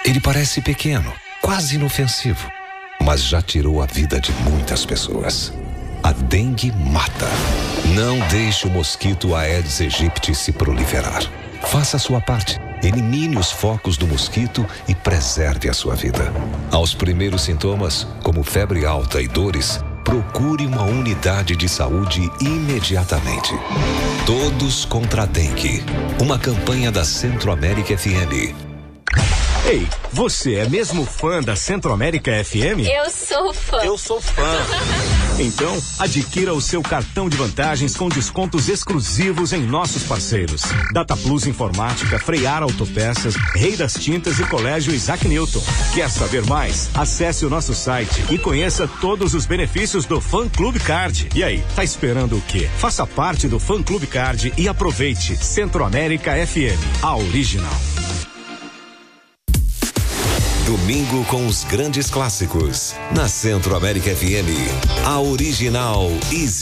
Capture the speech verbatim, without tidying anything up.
Ele parece pequeno, quase inofensivo, mas já tirou a vida de muitas pessoas. A dengue mata. Não deixe o mosquito Aedes aegypti se proliferar. Faça a sua parte. Elimine os focos do mosquito e preserve a sua vida. Aos primeiros sintomas, como febre alta e dores, procure uma unidade de saúde imediatamente. Todos contra a dengue. Uma campanha da Centro-América F M. Ei, você é mesmo fã da Centro-América F M? Eu sou fã. Eu sou fã. Então, adquira o seu cartão de vantagens com descontos exclusivos em nossos parceiros. Data Plus Informática, Freiar Autopeças, Rei das Tintas e Colégio Isaac Newton. Quer saber mais? Acesse o nosso site e conheça todos os benefícios do Fã Clube Card. E aí, tá esperando o quê? Faça parte do Fã Clube Card e aproveite. Centro-América F M, a original. Domingo com os grandes clássicos. Na Centro-América F M, a original Easy.